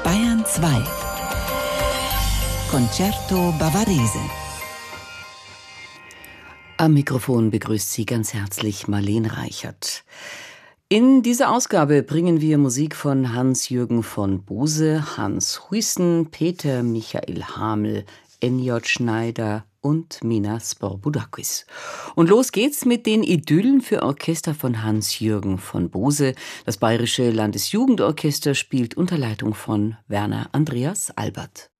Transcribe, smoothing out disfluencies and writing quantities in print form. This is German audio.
Bayern 2 Concerto Bavarese. Am Mikrofon begrüßt Sie ganz herzlich Marlene Reichert. In dieser Ausgabe bringen wir Musik von Hans-Jürgen von Bose, Hans Huyssen, Peter Michael Hamel, N.J. Schneider und Mina Sborboudakis. Und los geht's mit den Idyllen für Orchester von Hans-Jürgen von Bose. Das Bayerische Landesjugendorchester spielt unter Leitung von Werner Andreas Albert.